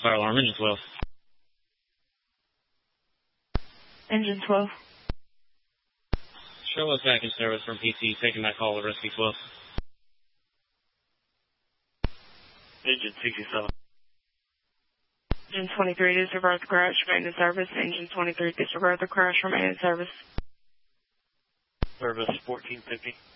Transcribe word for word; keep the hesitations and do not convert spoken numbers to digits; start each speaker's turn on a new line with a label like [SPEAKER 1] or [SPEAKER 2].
[SPEAKER 1] Fire alarm, engine twelve.
[SPEAKER 2] Engine twelve.
[SPEAKER 1] Show us back in service from P C, taking that call with Rescue twelve.
[SPEAKER 3] Engine sixty-seven.
[SPEAKER 2] Engine twenty-three, disregard the crash, remain in service. Engine twenty-three, disregard the crash, remain in service.
[SPEAKER 3] Service fourteen fifty.